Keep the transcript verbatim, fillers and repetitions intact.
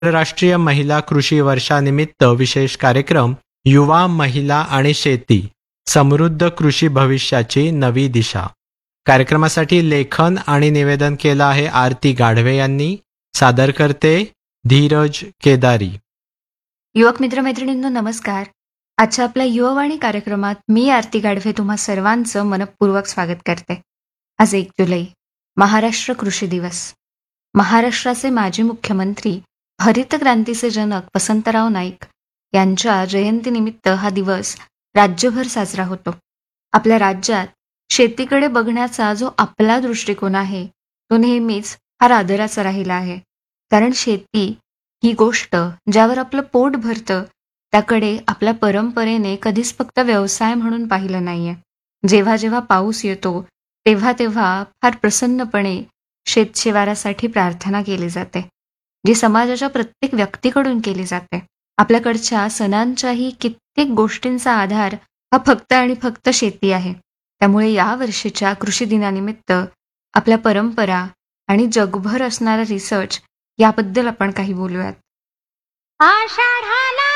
आंतरराष्ट्रीय महिला कृषी वर्षानिमित्त विशेष कार्यक्रम युवा महिला आणि शेती समृद्ध कृषी भविष्याची नवी दिशा. कार्यक्रमासाठी लेखन आणि निवेदन केलं आहे आरती गाढवे यांनी. सादर करते धीरज केदारी. युवक मित्रमैत्रिणींनो नमस्कार. आजच्या आपल्या युववाणी कार्यक्रमात मी आरती गाढवे तुम्हा सर्वांचं मनपूर्वक स्वागत करते. आज एक जुलै, महाराष्ट्र कृषी दिवस. महाराष्ट्राचे माजी मुख्यमंत्री, हरित क्रांतीचे जनक वसंतराव नाईक यांच्या जयंतीनिमित्त हा दिवस राज्यभर साजरा होतो. आपल्या राज्यात शेतीकडे बघण्याचा जो आपला दृष्टिकोन आहे तो नेहमीच फार आदराचा राहिला आहे. कारण शेती ही गोष्ट ज्यावर आपलं पोट भरतं त्याकडे आपल्या परंपरेने कधीच फक्त व्यवसाय म्हणून पाहिलं नाहीये. जेव्हा जेव्हा पाऊस येतो तेव्हा तेव्हा फार प्रसन्नपणे शेतशिवारासाठी प्रार्थना केली जाते, जी समाजाच्या प्रत्येक व्यक्तीकडून केली जाते. आपल्याकडच्या सणांच्याही कित्येक गोष्टींचा आधार हा फक्त आणि फक्त शेती आहे. त्यामुळे या वर्षीच्या कृषी दिनानिमित्त आपल्या परंपरा आणि जगभर असणारा रिसर्च याबद्दल आपण काही बोलूयात. आषाढाला